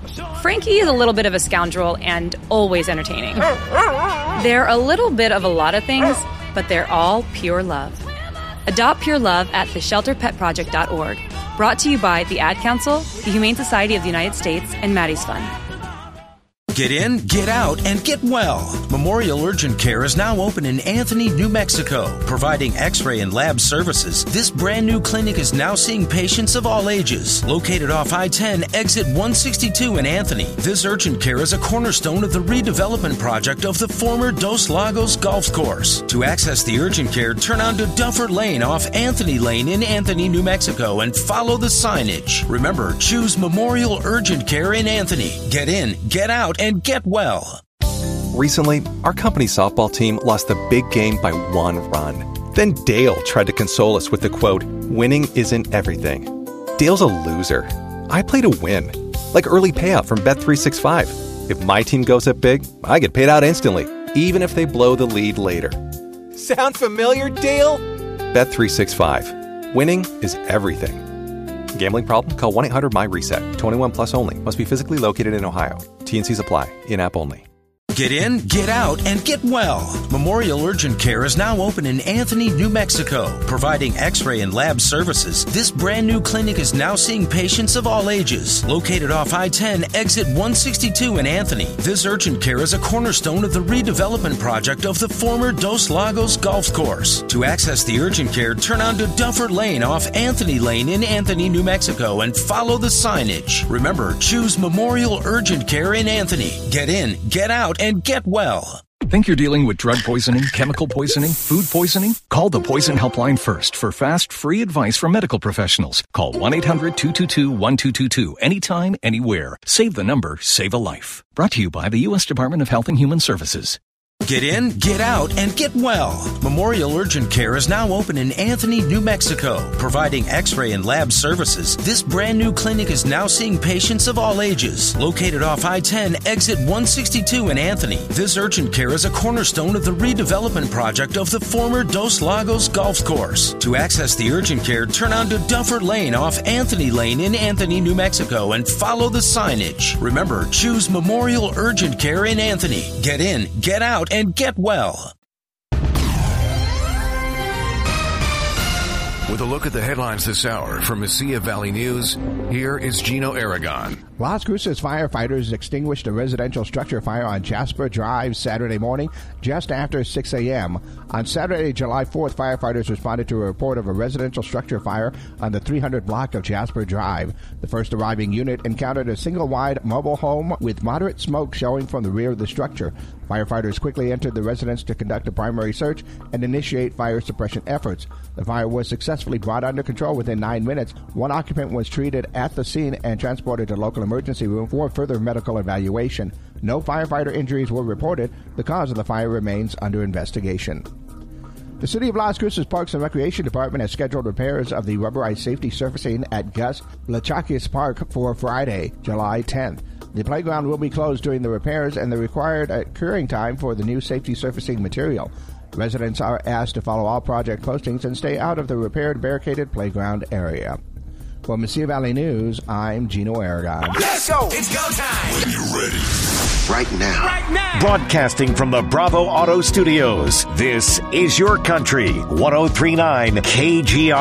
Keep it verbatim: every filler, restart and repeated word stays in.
Frankie is a little bit of a scoundrel and always entertaining. They're a little bit of a lot of things, but they're all pure love. Adopt pure love at the shelter pet project dot org. Brought to you by the Ad Council, the Humane Society of the United States, and Maddie's Fund. Get in, get out, and get well. Memorial Urgent Care is now open in Anthony, New Mexico, providing x-ray and lab services. This brand new clinic is now seeing patients of all ages. Located off I ten, exit one sixty-two in Anthony, this urgent care is a cornerstone of the redevelopment project of the former Dos Lagos Golf Course. To access the urgent care, turn onto Duffer Lane off Anthony Lane in Anthony, New Mexico, and follow the signage. Remember, choose Memorial Urgent Care in Anthony. Get in, get out, and get well. Recently, our company softball team lost the big game by one run. Then Dale tried to console us with the quote, "Winning isn't everything." Dale's a loser. I play to win. Like early payout from Bet three sixty-five. If my team goes up big, I get paid out instantly, even if they blow the lead later. Sound familiar, Dale? Bet three sixty-five. Winning is everything. Gambling problem? Call one eight hundred M Y reset. twenty-one plus only. Must be physically located in Ohio. T and Cs apply. In-app only. Get in, get out, and get well. Memorial Urgent Care is now open in Anthony, New Mexico, providing x-ray and lab services. This brand new clinic is now seeing patients of all ages. Located off I ten, exit one sixty-two in Anthony, this urgent care is a cornerstone of the redevelopment project of the former Dos Lagos Golf Course. To access the urgent care, turn onto Duffer Lane off Anthony Lane in Anthony, New Mexico, and follow the signage. Remember, choose Memorial Urgent Care in Anthony. Get in, get out, and get well. Think you're dealing with drug poisoning, chemical poisoning, food poisoning? Call the Poison Helpline first for fast, free advice from medical professionals. Call one eight hundred two two two one two two two anytime, anywhere. Save the number, save a life. Brought to you by the U S Department of Health and Human Services. Get in, get out, and get well. Memorial Urgent Care is now open in Anthony, New Mexico, providing x-ray and lab services. This brand new clinic is now seeing patients of all ages. Located off I ten, exit one sixty-two in Anthony, this urgent care is a cornerstone of the redevelopment project of the former Dos Lagos Golf Course. To access the urgent care, turn onto Duffer Lane off Anthony Lane in Anthony, New Mexico, and follow the signage. Remember, choose Memorial Urgent Care in Anthony. Get in, get out, and get well. With a look at the headlines this hour from Mesilla Valley News, here is Gino Aragon. Las Cruces firefighters extinguished a residential structure fire on Jasper Drive Saturday morning just after six a.m. On Saturday, July fourth, firefighters responded to a report of a residential structure fire on the three hundred block of Jasper Drive. The first arriving unit encountered a single-wide mobile home with moderate smoke showing from the rear of the structure. Firefighters quickly entered the residence to conduct a primary search and initiate fire suppression efforts. The fire was successfully brought under control within nine minutes. One occupant was treated at the scene and transported to local emergency room for further medical evaluation. No firefighter injuries were reported. The cause of the fire remains under investigation. The City of Las Cruces Parks and Recreation Department has scheduled repairs of the rubberized safety surfacing at Gus Lachakis Park for Friday, July tenth. The playground will be closed during the repairs and the required curing time for the new safety surfacing material. Residents are asked to follow all project postings and stay out of the repaired barricaded playground area. For Mesilla Valley News, I'm Gino Aragon. Let's go! It's go time! When you're ready. Right now. Right now. Broadcasting from the Bravo Auto Studios, this is Your Country, one oh three point nine K G R.